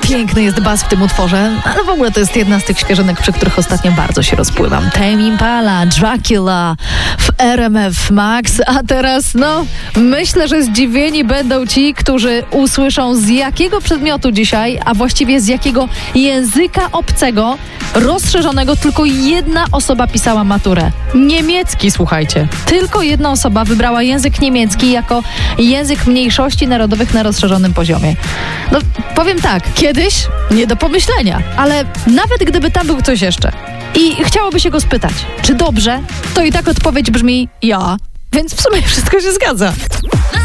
piękny jest bas w tym utworze, ale w ogóle to jest jedna z tych świeżynek, przy których ostatnio bardzo się rozpływam. Tame Impala, Dracula w RMF Max, a teraz myślę, że zdziwieni będą ci, którzy usłyszą, z jakiego przedmiotu dzisiaj, a właściwie z jakiego języka obcego rozszerzonego tylko jedna osoba pisała maturę. Niemiecki, słuchajcie. Tylko jedna osoba wybrała język niemiecki jako język mniejszości narodowych na rozszerzonym poziomie. Powiem tak, kiedyś nie do pomyślenia, ale nawet gdyby tam był ktoś jeszcze i chciałoby się go spytać, czy dobrze, to i tak odpowiedź brzmi ja, więc w sumie wszystko się zgadza.